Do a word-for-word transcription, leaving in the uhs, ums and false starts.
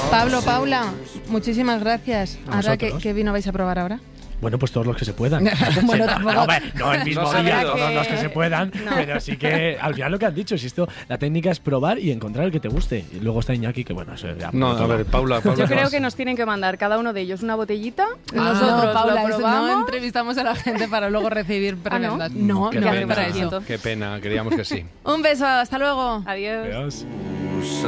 Pablo, Paula, muchísimas gracias. A Ahora, ¿qué, vosotros. ¿qué vino vais a probar ahora? Bueno, pues todos los que se puedan. Bueno, Sí, tampoco- no, hombre, no el mismo No día, sabido. todos que- los que se puedan, No. pero sí que al final lo que han dicho, si esto, la técnica es probar y encontrar el que te guste. Y luego está Iñaki, que bueno, eso ya por No, otro a ver, lado. Paula, Paula. Yo ¿qué creo vas? que nos tienen que mandar cada uno de ellos una botellita. Ah, Nosotros no, Paula, lo eso probamos. no entrevistamos a la gente para luego recibir Ah, ¿no? prebendas. No, Qué no, pena, para eso. Qué pena, creíamos que sí. Un beso, hasta luego. Adiós. Adiós. Usa